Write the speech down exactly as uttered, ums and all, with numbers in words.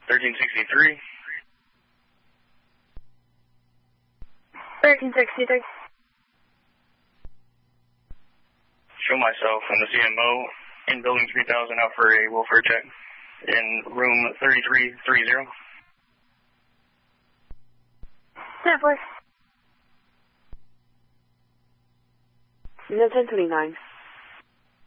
thirteen sixty-three. thirteen sixty-three. Show myself in the C M O in building three thousand out for a welfare check in room thirty-three thirty. ten four. No, ten twenty-nine.